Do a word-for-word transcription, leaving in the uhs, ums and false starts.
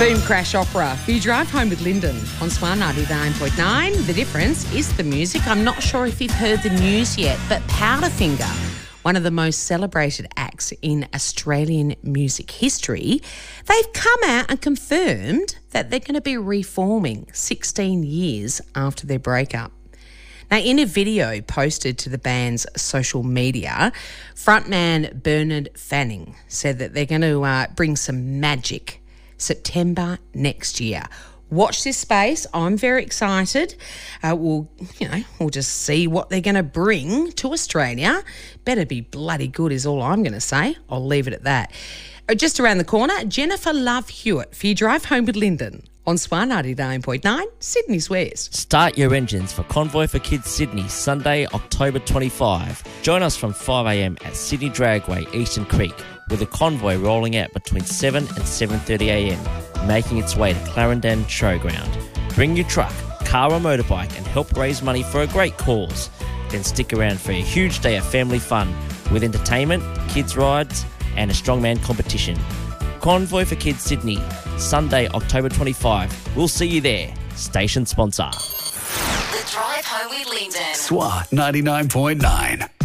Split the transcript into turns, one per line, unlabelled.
Boom Crash Opera. You drive home with Lyndon on Swan ninety-nine point nine. The difference is the music. I'm not sure if you've heard the news yet, but Powderfinger, one of the most celebrated acts in Australian music history, they've come out and confirmed that they're going to be reforming sixteen years after their breakup. Now, in a video posted to the band's social media, frontman Bernard Fanning said that they're going to uh, bring some magic September next year. Watch this space. I'm very excited. Uh, we'll, you know, we'll just see what they're going to bring to Australia. Better be bloody good is all I'm going to say. I'll leave it at that. Uh, just around the corner, Jennifer Love Hewitt for your drive home with Lyndon on Swan ninety-nine point nine, Sydney's West.
Start your engines for Convoy for Kids Sydney, Sunday, October twenty-fifth. Join us from five a m at Sydney Dragway, Eastern Creek, with a convoy rolling out between seven and seven thirty a m, making its way to Clarendon Showground. Bring your truck, car or motorbike and help raise money for a great cause. Then stick around for a huge day of family fun with entertainment, kids rides and a strongman competition. Convoy for Kids Sydney, Sunday, October twenty-fifth. We'll see you there. Station sponsor.
The Drive Home with Lyndon.
Swan ninety-nine point nine.